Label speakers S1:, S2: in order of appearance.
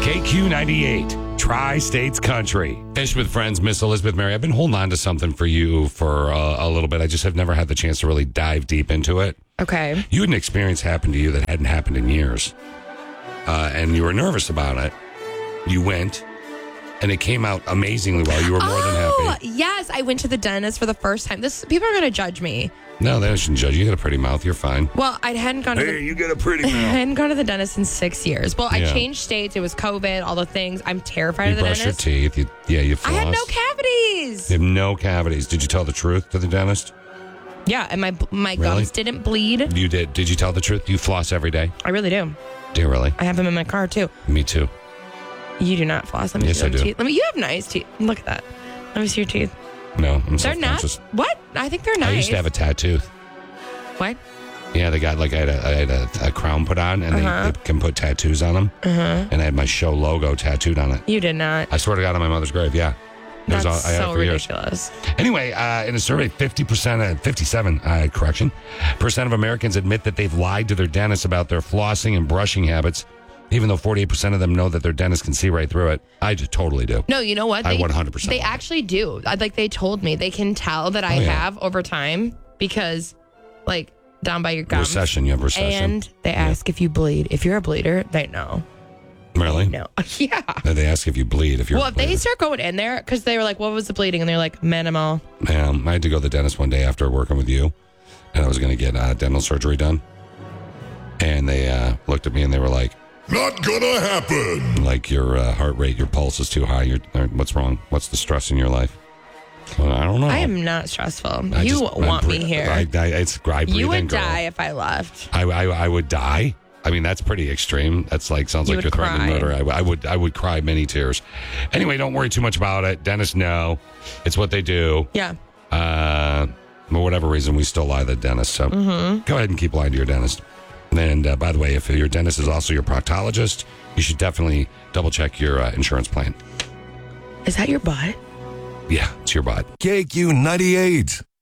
S1: KQ98, Tri-States Country. Fish with Friends, Miss Elizabeth Mary. I've been holding on to something for you for a little bit. I just have never had the chance to really dive deep into it.
S2: Okay.
S1: You had an experience happen to you that hadn't happened in years. And you were nervous about it. You went, and it came out amazingly well. You were more than happy.
S2: Yes, I went to the dentist for the first time. People are going to judge me.
S1: No, they shouldn't judge you. You got a pretty mouth. You're fine.
S2: Well, I hadn't gone to
S1: you got a pretty
S2: I
S1: mouth.
S2: hadn't gone to the dentist in 6 years. Well,
S1: Yeah.
S2: I changed states. It was COVID, all the things. I'm terrified
S1: You
S2: of the
S1: brush
S2: dentist.
S1: your teeth. You floss.
S2: I had no cavities.
S1: You have no cavities. Did you tell the truth to the dentist?
S2: Yeah, and my
S1: Really?
S2: gums didn't bleed.
S1: You did. Did you tell the truth? You floss every day?
S2: I really do.
S1: Do you really?
S2: I have them in my car too.
S1: Me too.
S2: You do not floss. Let me
S1: Yes,
S2: see
S1: I
S2: them
S1: do.
S2: teeth. You have nice teeth. Look at that. Let me see your teeth.
S1: No, I'm
S2: They're not.
S1: self-conscious.
S2: What? I think they're nice.
S1: I used to have a tattoo.
S2: What?
S1: Yeah, they got I had a crown put on, and they can put tattoos on them. And I had my show logo tattooed on it.
S2: You did not.
S1: I swear to God, on my mother's grave. Yeah, It was
S2: That's
S1: I had it
S2: so
S1: for years.
S2: ridiculous.
S1: Anyway, in a survey, 57% of Americans admit that they've lied to their dentist about their flossing and brushing habits, even though 48% of them know that their dentist can see right through it. I just totally do.
S2: No, you know what?
S1: I 100%
S2: They
S1: lie.
S2: actually do. They told me they can tell that I
S1: yeah.
S2: have over time because, down by your gums.
S1: Recession, you have recession.
S2: And they ask if you bleed. If you're a bleeder, they know.
S1: Really?
S2: No. Yeah.
S1: They ask if you bleed. If you're
S2: Well, if they start going in there, because they were like, what was the bleeding? And they're like, minimal.
S1: I had to go to the dentist one day after working with you, and I was going to get dental surgery done. And they looked at me and they were like,
S3: Not gonna happen.
S1: like your heart rate, your pulse is too high. What's wrong? What's the stress in your life? Well, I don't know.
S2: I am not stressful.
S1: I
S2: You
S1: just-
S2: want
S1: I
S2: me
S1: bre-
S2: here.
S1: I breathe
S2: You
S1: in,
S2: would
S1: girl.
S2: die if I left.
S1: I would die. I mean, that's pretty extreme. That's sounds
S2: You
S1: like
S2: would
S1: you're threatening
S2: cry.
S1: murder. I would cry many tears. Anyway, don't worry too much about it. Dentists know. It's what they do.
S2: Yeah.
S1: For whatever reason, we still lie to the dentist. So go ahead and keep lying to your dentist. And by the way, if your dentist is also your proctologist, you should definitely double check your insurance plan.
S2: Is that your butt?
S1: Yeah, it's your butt.
S3: KQ98.